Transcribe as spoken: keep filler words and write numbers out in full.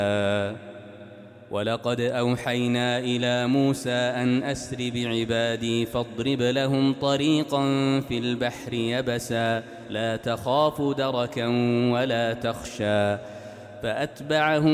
ولقد أوحينا إلى موسى أن أسر بعبادي فاضرب لهم طريقا في البحر يبسا لا تخاف دركا ولا تخشى فأتبعهم